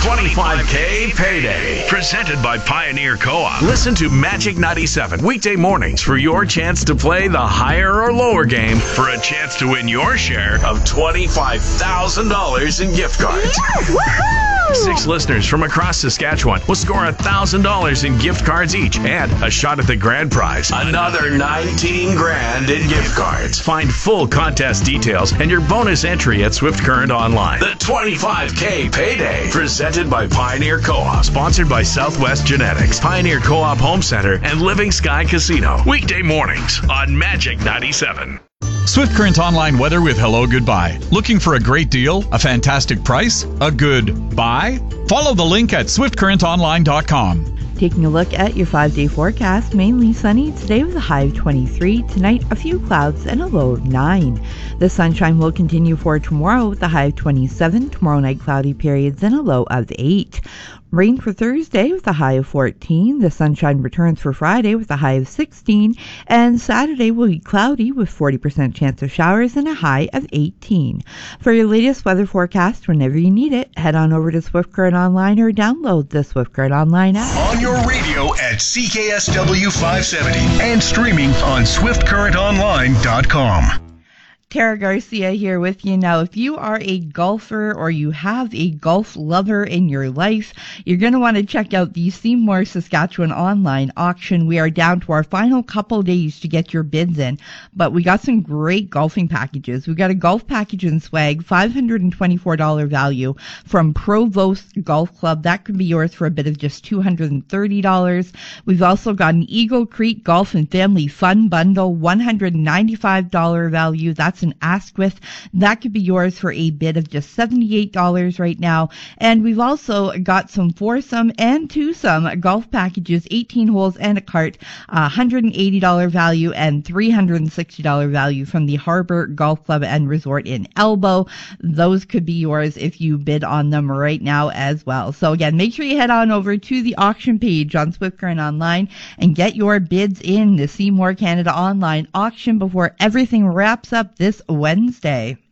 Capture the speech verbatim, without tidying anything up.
twenty-five K Payday. Presented by Pioneer Co-op. Listen to Magic ninety-seven weekday mornings for your chance to play the higher or lower game for a chance to win your share of twenty-five thousand dollars in gift cards. Yeah, Six listeners from across Saskatchewan will score one thousand dollars in gift cards each and a shot at the grand prize. Another nineteen grand in gift cards. Find full contest details and your bonus entry at Swift Current Online. The twenty-five K Payday. Presented by Pioneer Co-op. Sponsored by Southwest Genetics, Pioneer Co-op Home Center, and Living Sky Casino. Weekday mornings on Magic ninety-seven. Swift Current Online weather with Hello Goodbye. Looking for a great deal, a fantastic price, a good buy? Follow the link at swift current online dot com. Taking a look at your five-day forecast, mainly sunny today with a high of twenty-three. Tonight, a few clouds and a low of nine. The sunshine will continue for tomorrow with a high of twenty-seven. Tomorrow night, cloudy periods and a low of eight. Rain for Thursday with a high of fourteen. The sunshine returns for Friday with a high of sixteen. And Saturday will be cloudy with forty percent chance of showers and a high of eighteen. For your latest weather forecast, whenever you need it, head on over to Swift Current Online or download the Swift Current Online app. On your radio at C K S W five seventy and streaming on swift current online dot com. Tara Garcia here with you. Now, if you are a golfer or you have a golf lover in your life, you're going to want to check out the Seymour Saskatchewan online auction. We are down to our final couple days to get your bids in, but we got some great golfing packages. We got a golf package in swag, five hundred twenty-four dollars value from Provost Golf Club. That could be yours for a bid of just two hundred thirty dollars. We've also got an Eagle Creek Golf and Family Fun Bundle, one hundred ninety-five dollars value. That's an ask with. That could be yours for a bid of just seventy-eight dollars right now. And we've also got some foursome and twosome golf packages, eighteen holes and a cart, one hundred eighty dollars value and three hundred sixty dollars value from the Harbor Golf Club and Resort in Elbow. Those could be yours if you bid on them right now as well. So again, make sure you head on over to the auction page on Swift Current Online and get your bids in the Seymour Canada Online auction before everything wraps up this Wednesday.